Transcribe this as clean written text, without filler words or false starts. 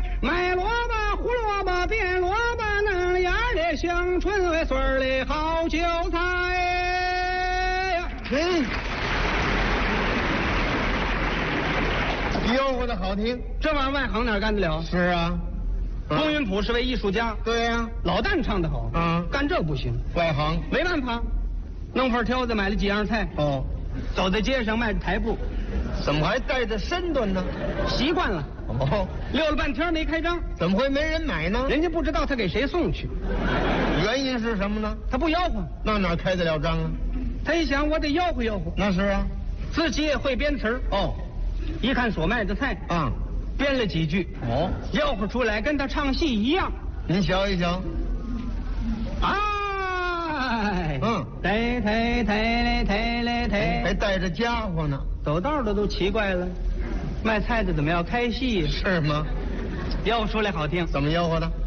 卖萝卜、胡萝卜、变萝卜，那芽儿香椿为穗儿里好韭菜呀。 吆喝的好听， 这玩意儿外行哪干得了？ 是啊。 龚云普是位艺术家， 对呀、 老旦唱得好，干这不行， 外行没办法，弄份挑子买了几样菜， 哦， 走在街上迈着台步， 怎么还带着身段呢？ 习惯了。 哦， 溜了半天没开张， 怎么会没人买呢？ 人家不知道他给谁送去， 原因是什么呢？ 他不吆喝， 那哪开得了张啊？ 他一想我得吆喝吆喝， 那是啊。 自己也会编词儿， 哦， 一看所卖的菜，编了几句，吆喝出来跟他唱戏一样。 您瞧一瞧。 哎，抬还带着家伙呢， 走道的都奇怪了，卖菜的怎么要开戏？ 是吗？ 吆喝出来好听， 怎么吆喝的？